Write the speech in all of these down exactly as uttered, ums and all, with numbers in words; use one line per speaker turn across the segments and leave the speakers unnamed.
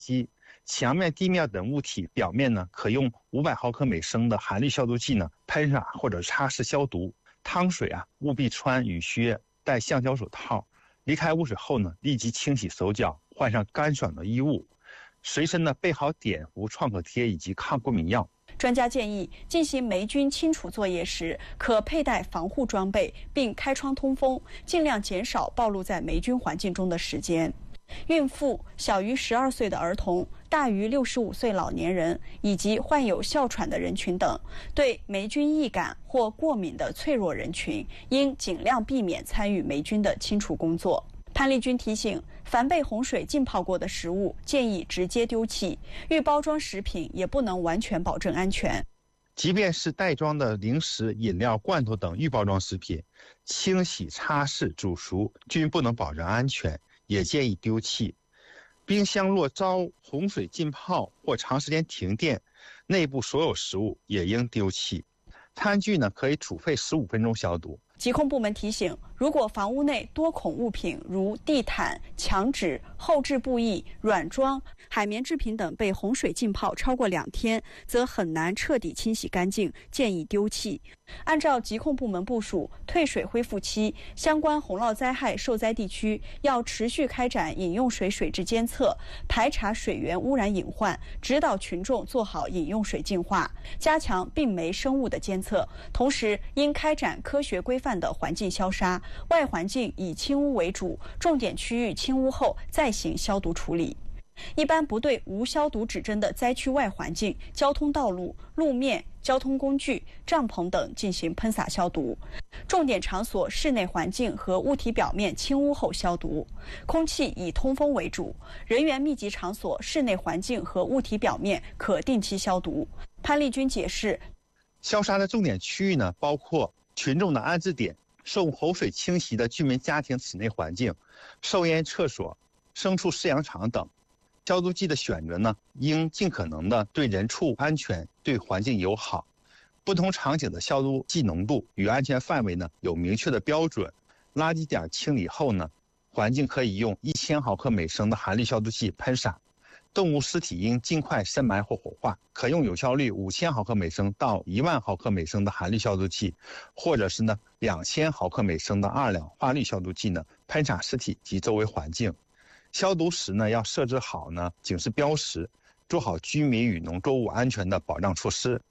机、墙面、地面等物体表面呢，可用五百毫克每升的含氯消毒剂呢喷洒或者擦拭消毒。汤水啊，务必穿雨靴，戴橡胶手套。离开污水后呢，立即清洗手脚，换上干爽的衣物。随身呢备好碘伏、创可贴以及抗过敏药。
专家建议，进行霉菌清除作业时，可佩戴防护装备，并开窗通风，尽量减少暴露在霉菌环境中的时间。孕妇、小于十二岁的儿童、大于六十五岁老年人以及患有哮喘的人群等，对霉菌易感或过敏的脆弱人群，应尽量避免参与霉菌的清除工作。潘丽君提醒，凡被洪水浸泡过的食物，建议直接丢弃；预包装食品也不能完全保证安全。
即便是袋装的零食、饮料、罐头等预包装食品，清洗、擦拭、煮熟均不能保证安全，也建议丢弃。冰箱若遭洪水浸泡或长时间停电，内部所有食物也应丢弃。餐具呢，可以煮沸十五分钟消毒。
疾控部门提醒，如果房屋内多孔物品如地毯、墙纸、后置布艺、软装、海绵制品等被洪水浸泡超过两天，则很难彻底清洗干净，建议丢弃。按照疾控部门部署，退水恢复期，相关洪涝灾害受灾地区要持续开展饮用水水质监测，排查水源污染隐患，指导群众做好饮用水净化，加强病媒生物的监测。同时，应开展科学规范的环境消杀，外环境以清污为主，重点区域清污后再行消毒处理。一般不对无消毒指针的灾区外环境、交通道路、路面、交通工具、帐篷等进行喷洒消毒。重点场所室内环境和物体表面清污后消毒。空气以通风为主，人员密集场所室内环境和物体表面可定期消毒。潘丽君解释，
消杀的重点区域呢，包括群众的安置点、受洪水侵袭的居民家庭室内环境、受淹厕所、牲畜饲养场等。消毒剂的选择呢，应尽可能的对人畜安全、对环境友好。不同场景的消毒剂浓度与安全范围呢有明确的标准。垃圾点清理后呢，环境可以用一千毫克每升的含氯消毒剂喷洒。动物尸体应尽快深埋或火化，可用有效率五千毫克每升到一万毫克每升的含氯消毒剂，或者是呢两千毫克每升的二氧化氯消毒剂呢喷洒尸体及周围环境。消毒时呢，要设置好呢警示标识，做好居民与农作物安全的保障措施。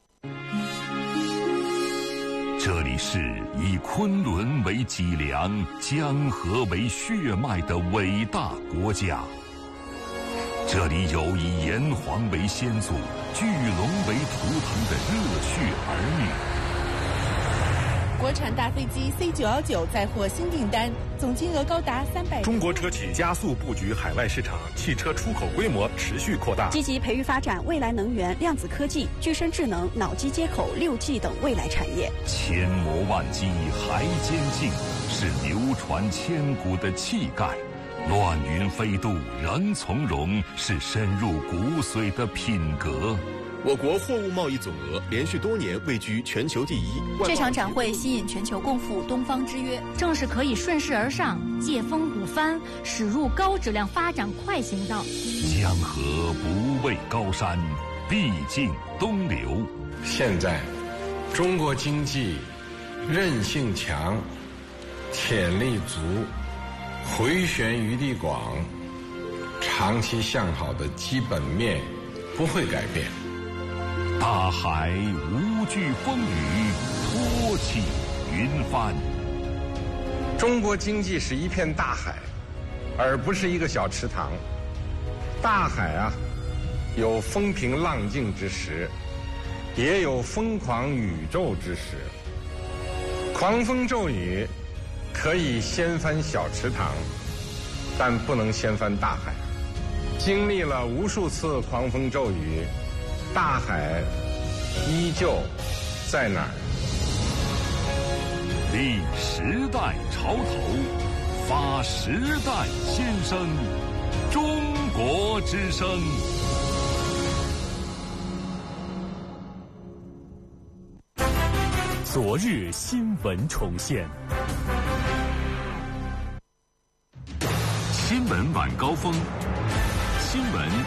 这里是以昆仑为脊梁、江河为血脉的伟大国家。这里有以炎黄为先祖、巨龙为图腾的热血儿女。
国产大飞机 C 九一九再获新订单，总金额高达三百。
中国车企加速布局海外市场，汽车出口规模持续扩大，
积极培育发展未来能源、量子科技、具身智能、脑机接口、六 G 等未来产业。
千磨万击还坚劲，是流传千古的气概；乱云飞渡人从容，是深入骨髓的品格。
我国货物贸易总额连续多年位居全球第一。
这场展会吸引全球共赴东方之约，正是可以顺势而上、借风鼓帆，驶入高质量发展快行道。
江河不畏高山，必尽东流。
现在，中国经济韧性强、潜力足、回旋余地广，长期向好的基本面不会改变。
大海无惧风雨，托起云帆。
中国经济是一片大海，而不是一个小池塘。大海啊，有风平浪静之时，也有疯狂宇宙之时。狂风骤雨可以掀翻小池塘，但不能掀翻大海。经历了无数次狂风骤雨，大海依旧在哪儿？
立时代潮头，发时代先声，中国之声。
昨日新闻重现，
新闻晚高峰， 新闻